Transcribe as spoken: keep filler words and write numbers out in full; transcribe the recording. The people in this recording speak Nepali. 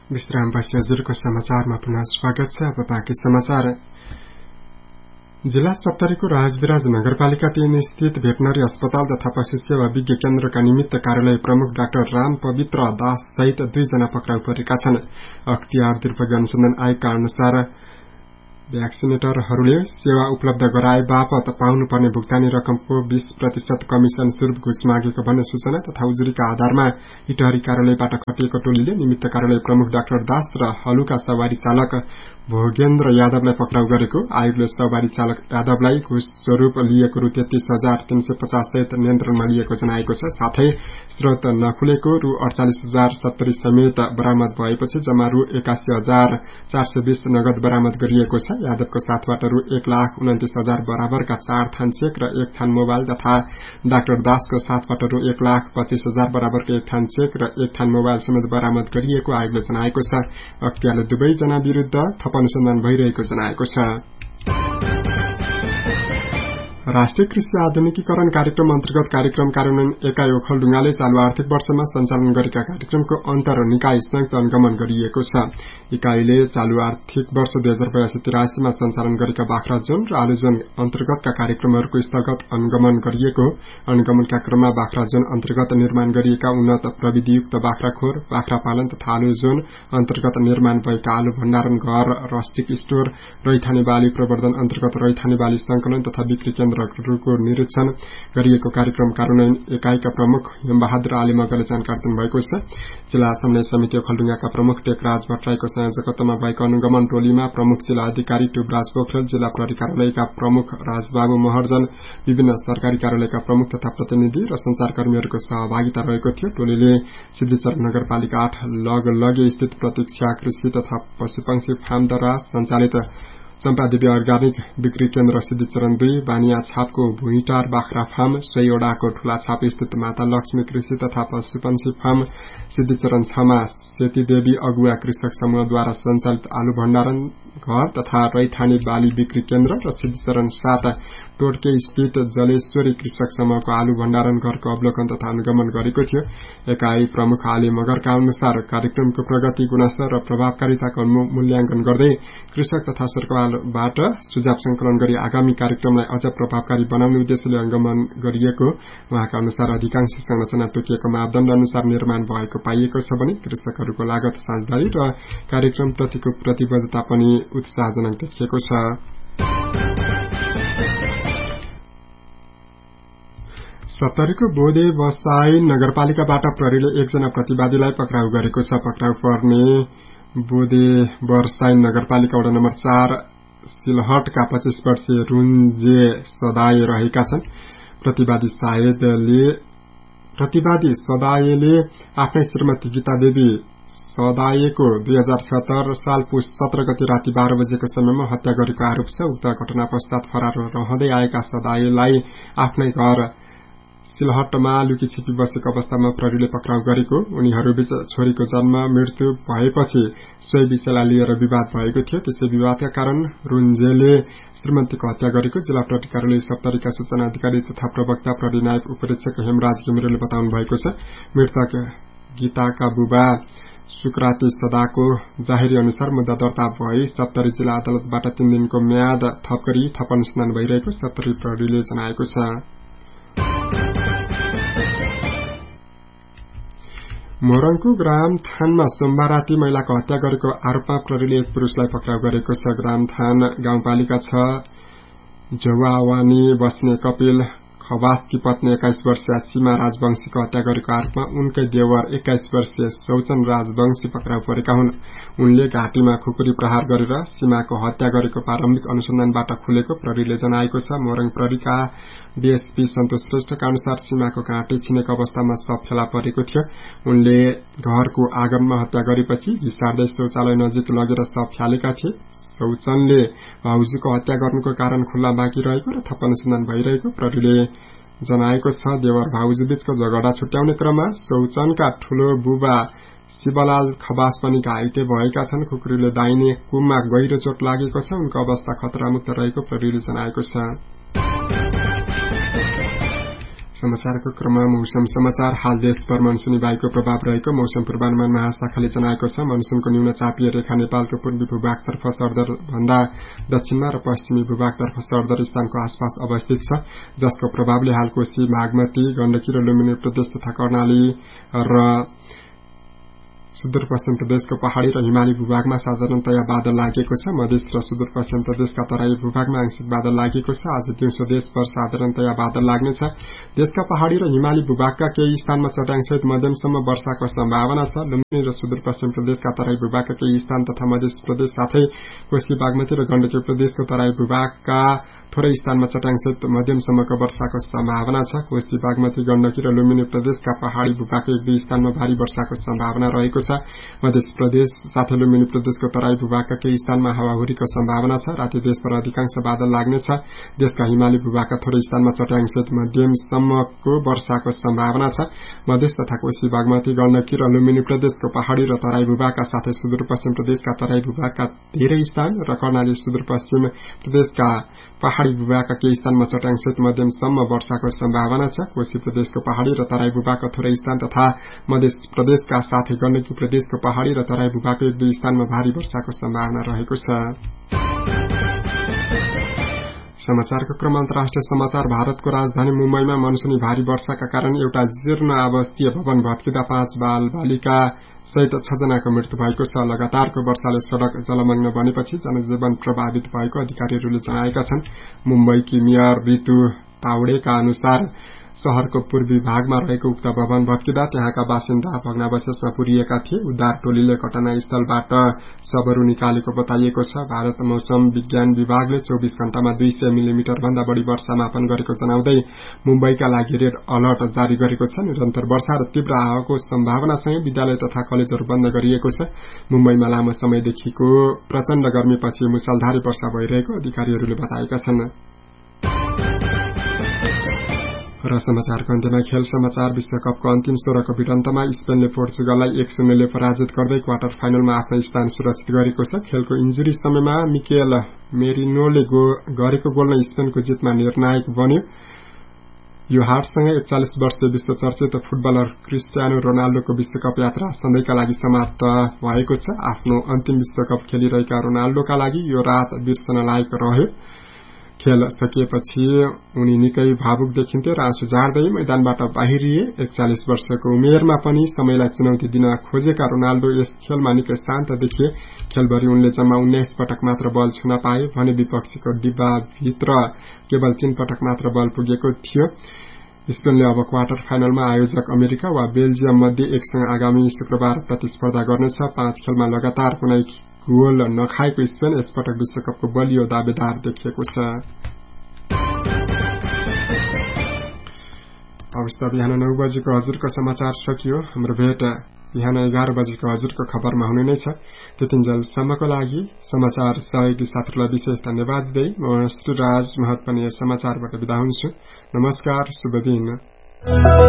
विश्रामपछि हजुरको समाचारमा पुनः स्वागत छ। अब बाँकी समाचार। जिल्ला सप्तरीको राजविराज नगरपालिका तीन स्थित भेटनरी अस्पताल तथा पशु सेवा विज्ञ केन्द्रका निमित्त कार्यालय प्रमुख डाक्टर राम पवित्र दास सहित दुईजना पक्राउ परेका छन्। अख्तियार दुर्भाग्य अनुसन्धान आयोगका अनुसार भ्याक्सिनेटरहरूले सेवा उपलब्ध गराए बापत पाउनुपर्ने भुक्तानी रकमको बीस प्रतिशत कमिशन स्वरूप घुस मागेको भन्ने सूचना तथा उजुरीका आधारमा इटहरी कार्यालयबाट खटिएको टोलीले निमित्त कार्यालय प्रमुख डाक्टर दास र हलुका सवारी चालक भोगेन्द्र यादवलाई पक्राउ गरेको आयोगले सवारी चालक यादवलाई घुस स्वरूप लिएको रु तेत्तीस हजार तीन सय पचास सहित नियन्त्रणमा लिएको जनाएको छ। साथै स्रोत नखुलेको रु अडचालिस हजार सत्तरी समेत बरामद भएपछि जम्मा रु एकासी हजार चार सय बीस नगद बरामद गरिएको छ। यादवको साथबाट रु एक लाख उन्तिस हजार बराबरका चार थान चेक र एक थान मोबाइल तथा डाक्टर दासको साथबाट रु एक लाख पच्चीस हजार बराबरको एक थान चेक र एक थान मोबाइल समेत बरामद गरिएको आयोगले जनाएको छ। अख्तियारले दुवैजना विरूद्ध थप अनुसन्धान भइरहेको जनाएको छ। राष्ट्रिय कृषि आधुनिकीकरण कार्यक्रम अन्तर्गत कार्यक्रम कार्यान्वयन एकाइ ओखलढुङ्गाले चालू आर्थिक वर्षमा सञ्चालन गरेका कार्यक्रमको अन्तर निकाय संयुक्त अनुगमन गरिएको छ। इकाइले चालू आर्थिक वर्ष दुई हजार बयासी तिरासीमा सञ्चालन गरेका बाख्रा जोन र आलु जोन अन्तर्गतका कार्यक्रमहरूको स्थगत अनुगमन गरिएको। अनुगमनका क्रममा बाख्रा जोन अन्तर्गत निर्माण गरिएका उन्नत प्रविधियुक्त बाख्राखोर, बाख्रा पालन तथा आलु जोन अन्तर्गत निर्माण भएका आलु भण्डारण घर, रस्टिक स्टोर, रैथाने बाली प्रवर्धन अन्तर्गत रैथाने बाली संकलन तथा बिक्री केन्द्रहरूको निरीक्षण गरिएको कार्यक्रम कार्यान्वयन एकाइका प्रमुख हेमबहादुर आली मगरले जानकारी दिनुभएको छ। जिल्ला समन्वय समिति ओखलढुङ्गाका प्रमुख टेकराज भट्टराईको संयोजकत्वमा भएको अनुगमन टोलीमा प्रमुख जिल्ला अधिकारी टुबराज पोखरेल, जिल्ला प्रहरी कार्यालयका प्रमुख राजबाबु महर्जन, विभिन्न सरकारी कार्यालयका प्रमुख तथा प्रतिनिधि र संचारकर्मीहरूको सहभागिता रहेको थियो। टोलीले सिद्धिचरण नगरपालिका आठ लगलगे स्थित प्रतीक्षा कृषि तथा पशुपक्षी फार्मद्वारा सञ्चालित चम्पादेवी अर्ग्यानिक बिक्री केन्द्र सिद्धिचरण दुई, बानिया छापको भुइँटार बाख्रा फार्म, सोहीवटाको ठूला छाप स्थित माता लक्ष्मी कृषि तथा पशुपन्छी फार्म सिद्धिचरण छमा सेतीदेवी अगुवा कृषक समूहद्वारा सञ्चालित आलु भण्डारण घर तथा रैथाने बाली बिक्री केन्द्र र सिद्धिचरण सात टोडके स्थित जलेश्वरी कृषक समूहको आलु भण्डारण घरको अवलोकन तथा अनुगमन गरेको थियो। एकाइ प्रमुख आली मगरका अनुसार कार्यक्रमको प्रगति, गुणस्तर र प्रभावकारिताको मूल्याङ्कन गर्दै कृषक तथा सरकारबाट सुझाव संकलन गरी आगामी कार्यक्रमलाई अझ प्रभावकारी बनाउने उद्देश्यले अनुगमन गरिएको। उहाँका अनुसार अधिकांश संरचना तोकिएको मापदण्ड अनुसार निर्माण भएको पाइएको छ भने कृषकहरूको लागत साझेदारी र कार्यक्रमप्रतिको प्रतिबद्धता पनि उत्साहजनक देखिएको छ। सप्तरीको बोधे बसाई नगरपालिकाबाट प्रहरीले एकजना प्रतिवादीलाई पक्राउ गरेको छ। पक्राउ पर्ने बोधे बरसाई नगरपालिका वडा नम्बर चार सिलहटका पच्चीस वर्षीय रुन्जे सदाय रहेका छन्। प्रतिवादी सायदले प्रतिवादी सदायले आफ्नै श्रीमती गीता देवी सदायको दुई हजार सत्तर साल पुस सत्र गते राति बाह्र बजेको समयमा हत्या गरेको आरोप छ। उक्त घटना पश्चात फरार रहँदै आएका सदायलाई आफ्नै घर सिलहटमा लुकी छिपी बसेको अवस्थामा प्रहरीले पक्राउ गरेको। उनीहरूबीच छोरीको जन्म मृत्यु भएपछि सोही विषयलाई लिएर विवाद भएको थियो। त्यसै विवादका कारण रुन्जेले श्रीमतीको हत्या गरेको जिल्ला प्रहरी कार्यालय सप्तरीका सूचना अधिकारी तथा प्रवक्ता प्रहरी नायब उपरीक्षक हेमराज घिमिरेले बताउनु भएको छ। मृतक गीताका बुबा सुक्राती सदाको जाहेरी अनुसार मुद्दा दर्ता भई सप्तरी जिल्ला अदालतबाट तीन दिनको म्याद थप गरी थप अनुसन्धान भइरहेको सप्तरी प्रहरीले जनाएको छ। मोरङको ग्राम थानमा सोमबार राति महिलाको हत्या गरेको आरोपमा प्रहरीले एक पुरूषलाई पक्राउ गरेको छ। ग्राम थान गाउँपालिका छ झौवावानी बस्ने कपिल खवासकी पत्नी एक्काइस वर्षीय सीमा राजवंशीको हत्या गरेको आरोपमा उनकै देवर एक्काइस वर्षीय सौचन राजवंशी पक्राउ परेका हुन्। उनले घाँटीमा खुकुरी प्रहार गरेर सीमाको हत्या गरेको प्रारम्भिक अनुसन्धानबाट खुलेको प्रहरीले जनाएको छ। मोरङ प्रहरीका डीएसपी सन्तोष श्रेष्ठका अनुसार सीमाको घाँटी छिनेको अवस्थामा शव फेला परेको थियो। उनले घरको आँगनमा हत्या गरेपछि हिसार्दै शौचालय नजिक लगेर शव फ्यालेका थिए। सौचनले भाउजूको हत्या गर्नुको कारण खुल्ला बाँकी रहेको र थप अनुसन्धान भइरहेको प्रहरीले जनाएको छ। देवर भाउजू बीचको झगडा छुट्याउने क्रममा सौचनका ठूलो बुबा शिवलाल खवास पनि घाइते भएका छन्। खुकुरीले दाहिने कुममा गहिरो चोट लागेको छ। उनको अवस्था खतरामुक्त रहेको प्रहरीले जनाएको छ। समाचारको क्रममा मौसम समाचार। हाल देशभर मनसुनी वायुको प्रभाव रहेको मौसम पूर्वानुमान महाशाखाले जनाएको छ। मनसुनको न्यून चापीय रेखा नेपालको पूर्वी भूभागतर्फ सरदर भन्दा दक्षिणमा र पश्चिमी भूभागतर्फ सरदर स्थानको आसपास अवस्थित छ, जसको प्रभावले हाल कोशी, बागमती, गण्डकी र लुम्बिनी प्रदेश तथा कर्णाली र सुदूरपश्चिम प्रदेशको पहाड़ी र हिमाली भूभागमा साधारणतया बादल लागेको छ। मधेस र सुदूरपश्चिम प्रदेशका तराई भूभागमा आंशिक बादल लागेको छ। आज दिउँसो देशभर साधारणतया बादल लाग्नेछ। देशका पहाड़ी र हिमाली भूभागका केही स्थानमा चट्याङसहित मध्यमसम्म वर्षाको सम्भावना छ। लुम्बिनी र सुदूरपश्चिम प्रदेशका तराई भूभागका केही स्थान तथा मध्य प्रदेश साथै कोशी, बागमती र गण्डकी प्रदेशको तराई भूभागका थोरै स्थानमा चट्याङसहित मध्यमसम्मको वर्षाको सम्भावना छ। कोशी, बागमती, गण्डकी र लुम्बिनी प्रदेशका पहाड़ी भूभागको एक दुई स्थानमा भारी वर्षाको सम्भावना रहेको छ। मध्य प्रदेश साथै लुम्बिनी प्रदेशको तराई भूभागका केही स्थानमा हावाहुरीको सम्भावना छ। राति देशभर अधिकांश बादल लाग्नेछ। देशका हिमाली भूभागका थोरै स्थानमा चट्याङसहित मध्यमसम्मको वर्षाको सम्भावना छ। मधेस तथा कोशी, बागमती, गण्डकी र लुम्बिनी प्रदेशको पहाड़ी र तराई भूभागका साथै सुदूरपश्चिम प्रदेशका तराई भूभागका धेरै स्थान र कर्णाली सुदूरपश्चिम प्रदेशका पहाड़ी भूभागका केही स्थानमा चट्याङसहित मध्यमसम्म वर्षाको सम्भावना छ। कोशी प्रदेशको पहाड़ी र तराई भूभागका थोरै स्थान तथा मध्य प्रदेशका साथै गण्डकी प्रदेशको पहाड़ी र तराई भूभागको एक दुई स्थानमा भारी वर्षाको सम्भावना रहेको छ। समाचारको क्रम अन्तर्राष्ट्रिय समाचार। भारतको राजधानी मुम्बईमा मनसुनी भारी वर्षाका कारण एउटा जीर्ण आवासीय भवन भत्किँदा पाँच बाल बालिका सहित छ जनाको मृत्यु भएको छ। लगातारको वर्षाले सड़क जलमग्न बनेपछि जनजीवन प्रभावित भएको अधिकारीहरूले जनाएका छन्। मुम्बईकी मेयर रितु तावडेका अनुसार शहरको पूर्वी भागमा रहेको उक्त भवन भत्किँदा त्यहाँका बासिन्दा भग्नावशेषमा पुरिएका थिए। उद्धार टोलीले घटनास्थलबाट शवहरू निकालेको बताइएको छ। भारत मौसम विज्ञान विभागले चौबीस घण्टामा दुई सय मिलिमिटर भन्दा बढ़ी वर्षा मापन गरेको जनाउँदै मुम्बईका लागि रेड अलर्ट जारी गरेको छ। निरन्तर वर्षा र तीव्र हावाको सम्भावनासँगै विद्यालय तथा कलेजहरू बन्द गरिएको छ। मुम्बईमा लामो समयदेखिको प्रचण्ड गर्मीपछि मुसलधारे वर्षा भइरहेको अधिकारीहरूले बताएका छन्। र समाचारको अन्त्यमा खेल समाचार। विश्वकपको अन्तिम सोह्रको भिडन्तमा स्पेनले पोर्चुगललाई एक शून्यले पराजित गर्दै क्वार्टर फाइनलमा आफ्नो स्थान सुरक्षित गरेको छ। खेलको इन्जुरी समयमा मिकेल मेरिनोले गरेको गोल नै स्पेनको जितमा निर्णायक बन्यो। यो हारसँगै एकचालिस वर्षीय विश्व चर्चित फुटबलर क्रिस्टियानो रोनाल्डोको विश्वकप यात्रा सधैँका लागि समाप्त भएको छ। आफ्नो अन्तिम विश्वकप खेलिरहेका रोनाल्डोका लागि यो रात बिर्सन लायक रह्यो। खेल सकिएपछि उनी निकै भावुक देखिन्थे र आँसु झार्दै मैदानबाट बाहिरिए। एकचालिस वर्षको उमेरमा पनि समयलाई चुनौती दिन खोजेका रोनाल्डो यस खेलमा निकै शान्त देखिए। खेलभरि उनले जम्मा उन्नाइस पटक मात्र बल छुन पाए भने विपक्षीको डिब्बाभित्र केवल तीन पटक मात्र बल पुगेको थियो। स्पेनले अब क्वार्टर फाइनलमा आयोजक अमेरिका वा बेल्जियम मध्ये एकसँग आगामी शुक्रबार प्रतिस्पर्धा गर्नेछ। पाँच खेलमा लगातार कुनै गोल नखाएको स्पेन यसपटक विश्वकपको बलियो दावेदार देखिएको छ। अवस्था बिहान नौ बजेको हजुरको समाचार सकियो। हाम्रो भेट बिहान एघार बजेको हजुरको खबरमा हुने नै छ। त्यतिन्जेलसम्मको लागि समाचार सहयोगी साथीहरूलाई विशेष धन्यवाद दिँदै म श्रीराज महत पनि यस समाचारबाट बिदा हुन्छु। नमस्कार, शुभ दिन।